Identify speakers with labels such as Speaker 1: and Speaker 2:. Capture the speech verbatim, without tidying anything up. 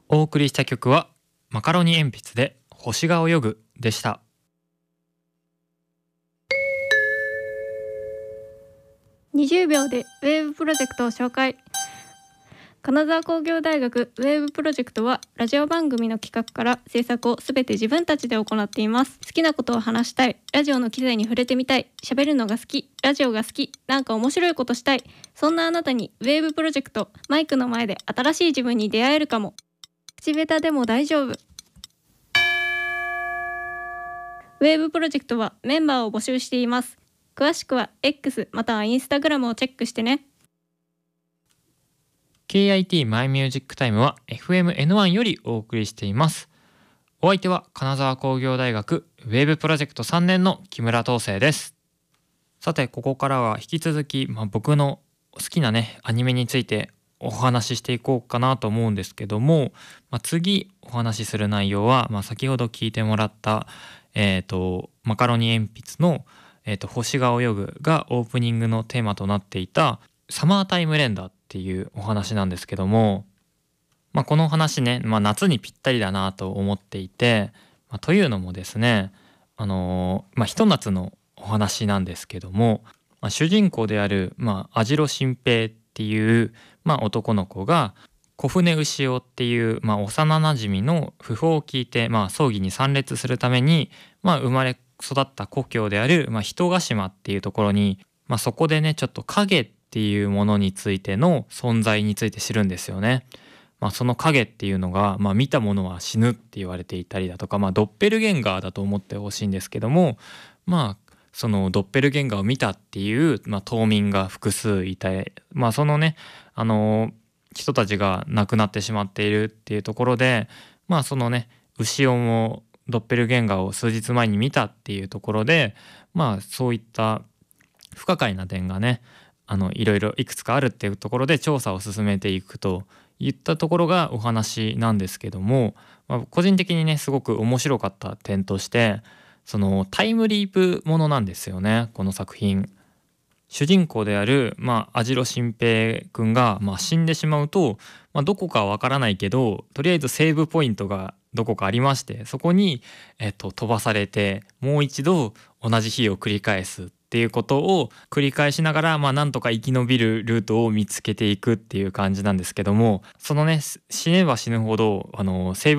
Speaker 1: お送りした曲はマカロニ鉛筆で星が泳ぐでした。
Speaker 2: にじゅうびょうでウェーブプロジェクトを紹介。金沢工業大学ウェーブプロジェクトはラジオ番組の企画から制作をすべて自分たちで行っています。好きなことを話したい、ラジオの機材に触れてみたい、喋るのが好き、ラジオが好き、なんか面白いことしたい、そんなあなたにウェーブプロジェクト、マイクの前で新しい自分に出会えるかも。口下手でも大丈夫。ウェーブプロジェクトはメンバーを募集しています。詳しくは X または Instagram をチェックしてね。
Speaker 1: ケーアイティー マイミュージックタイムは エフエムエヌワン よりお送りしています。お相手は金沢工業大学ウェーブプロジェクトさんねんの木村東生です。さてここからは引き続き、まあ、僕の好きなねアニメについてお話ししていこうかなと思うんですけども、まあ、次お話しする内容は、まあ、先ほど聞いてもらった、えーと、マカロニ鉛筆の、えーと、星が泳ぐがオープニングのテーマとなっていたサマータイム連打っていうお話なんですけども、まあ、この話ね、まあ、夏にぴったりだなと思っていて、まあ、というのもですね、あのーまあ、ひと夏のお話なんですけども、まあ、主人公である、まあ、網代新平っていう、まあ、男の子が小船牛尾っていう、まあ、幼なじみの訃報を聞いて、まあ、葬儀に参列するために、まあ、生まれ育った故郷である、まあ、人ヶ島っていうところに、まあ、そこでねちょっと影っていうものについての存在について知るんですよね。まあ、その影っていうのが、まあ、見たものは死ぬって言われていたりだとか、まあ、ドッペルゲンガーだと思ってほしいんですけども、まあそのドッペルゲンガーを見たっていう、まあ、島民が複数いて、まあ、そのねあの人たちが亡くなってしまっているっていうところで、まあそのね牛尾もドッペルゲンガーを数日前に見たっていうところで、まあそういった不可解な点がねあのいろいろいくつかあるっていうところで調査を進めていくといったところがお話なんですけども、まあ、個人的にねすごく面白かった点として、そのタイムリープものなんですよねこの作品。主人公である、まあ、網代新平くんが、まあ、死んでしまうと、まあ、どこかわからないけどとりあえずセーブポイントがどこかありまして、そこに、えっと、飛ばされてもう一度同じ日を繰り返すっていうことを繰り返しながら、まあ、なんとか生き延びるルートを見つけていくっていう感じなんですけども、そのね死ねば死ぬほどあのセーブ